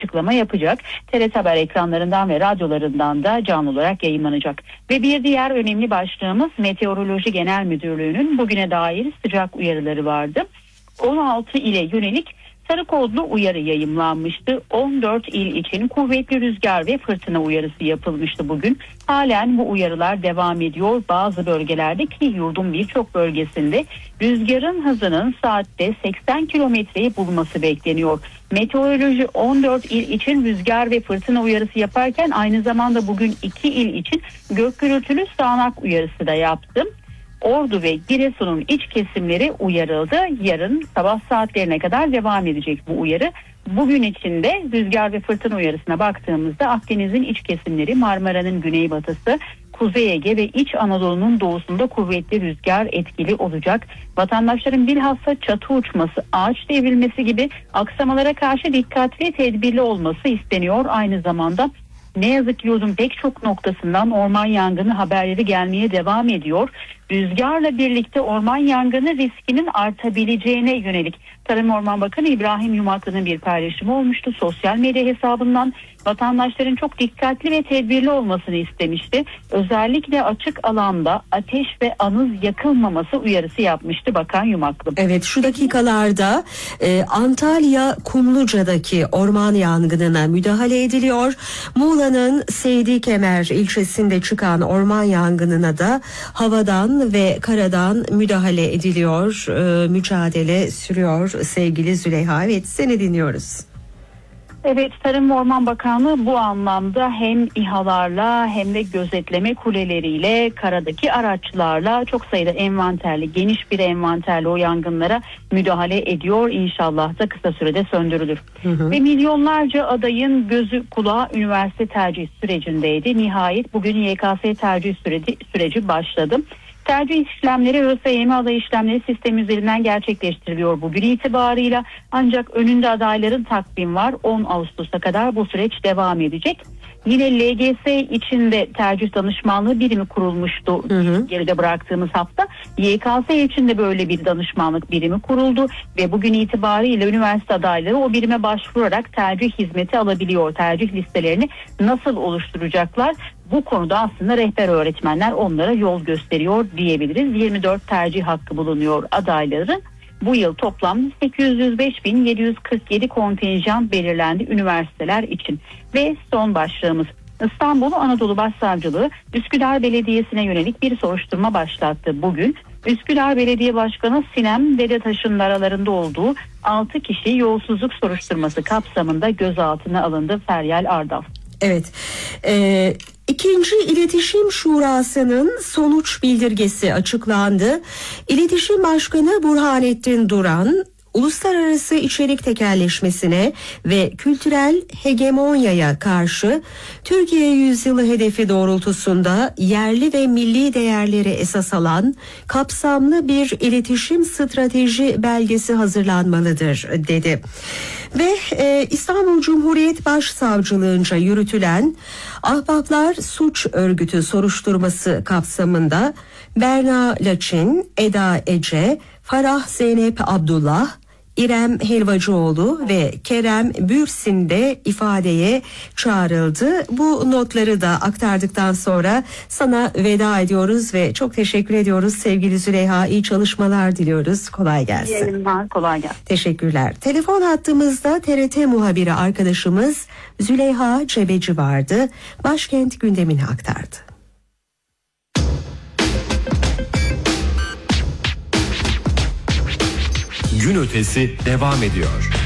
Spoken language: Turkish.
açıklama yapacak. TRT Haber ekranlarından ve radyolarından da canlı olarak yayınlanacak. Ve bir diğer önemli başlığımız Meteoroloji Genel Müdürlüğü'nün bugüne dair sıcak uyarıları vardı. 16 ile yönelik sarı kodlu uyarı yayımlanmıştı. 14 il için kuvvetli rüzgar ve fırtına uyarısı yapılmıştı bugün. Halen bu uyarılar devam ediyor. Bazı bölgelerde ki yurdun birçok bölgesinde rüzgarın hızının saatte 80 kilometreyi bulması bekleniyor. Meteoroloji 14 il için rüzgar ve fırtına uyarısı yaparken aynı zamanda bugün 2 il için gök gürültülü sağanak uyarısı da yaptı. Ordu ve Giresun'un iç kesimleri uyarıldı. Yarın sabah saatlerine kadar devam edecek bu uyarı. Bugün içinde rüzgar ve fırtına uyarısına baktığımızda Akdeniz'in iç kesimleri, Marmara'nın güneybatısı, Kuzey Ege ve İç Anadolu'nun doğusunda kuvvetli rüzgar etkili olacak. Vatandaşların bilhassa çatı uçması, ağaç devrilmesi gibi aksamalara karşı dikkatli, tedbirli olması isteniyor. Aynı zamanda ne yazık ki yurdun pek çok noktasından orman yangını haberleri gelmeye devam ediyor. Rüzgarla birlikte orman yangını riskinin artabileceğine yönelik Tarım Orman Bakanı İbrahim Yumaklı'nın bir paylaşımı olmuştu. Sosyal medya hesabından vatandaşların çok dikkatli ve tedbirli olmasını istemişti. Özellikle açık alanda ateş ve anız yakılmaması uyarısı yapmıştı Bakan Yumaklı. Evet, şu dakikalarda Antalya Kumluca'daki orman yangınına müdahale ediliyor. Muğla'nın Seydikemer ilçesinde çıkan orman yangınına da havadan ve karadan müdahale ediliyor. Mücadele sürüyor sevgili Züleyha. Evet, seni dinliyoruz. Evet, Tarım ve Orman Bakanlığı bu anlamda hem İHA'larla hem de gözetleme kuleleriyle, karadaki araçlarla çok sayıda envanterli, geniş bir envanterli o yangınlara müdahale ediyor. İnşallah da kısa sürede söndürülür. Ve milyonlarca adayın gözü kulağı üniversite tercih sürecindeydi. Nihayet bugün YKS tercih süreci başladı. Tercih işlemleri ÖSYM aday işlemleri sistemi üzerinden gerçekleştiriliyor bugün itibarıyla. Ancak önünde adayların takvim var. 10 Ağustos'a kadar bu süreç devam edecek. Yine LGS içinde tercih danışmanlığı birimi kurulmuştu geride bıraktığımız hafta. YKS içinde böyle bir danışmanlık birimi kuruldu ve bugün itibariyle üniversite adayları o birime başvurarak tercih hizmeti alabiliyor. Tercih listelerini nasıl oluşturacaklar? Bu konuda aslında rehber öğretmenler onlara yol gösteriyor diyebiliriz. 24 tercih hakkı bulunuyor adayların. Bu yıl toplam 805.747 kontenjan belirlendi üniversiteler için. Ve son başlığımız İstanbul Anadolu Başsavcılığı Üsküdar Belediyesi'ne yönelik bir soruşturma başlattı bugün. Üsküdar Belediye Başkanı Sinem Dedetaş'ın aralarında olduğu 6 kişi yolsuzluk soruşturması kapsamında gözaltına alındı. Feryal Ardal. Evet. İkinci İletişim Şurası'nın sonuç bildirgesi açıklandı. İletişim Başkanı Burhanettin Duran, uluslararası içerik tekelleşmesine ve kültürel hegemonyaya karşı Türkiye Yüzyılı hedefi doğrultusunda yerli ve milli değerleri esas alan kapsamlı bir iletişim strateji belgesi hazırlanmalıdır dedi. Ve İstanbul Cumhuriyet Başsavcılığınca yürütülen Ahbaplar Suç Örgütü soruşturması kapsamında Berna Laçin, Eda Ece, Farah Zeynep Abdullah, İrem Helvacıoğlu ve Kerem Bürsin de ifadeye çağrıldı. Bu notları da aktardıktan sonra sana veda ediyoruz ve çok teşekkür ediyoruz sevgili Züleyha. İyi çalışmalar diliyoruz. Kolay gelsin. Kolay gelsin. Teşekkürler. Telefon hattımızda TRT muhabiri arkadaşımız Züleyha Cebeci vardı. Başkent gündemini aktardı. Gün ötesi devam ediyor.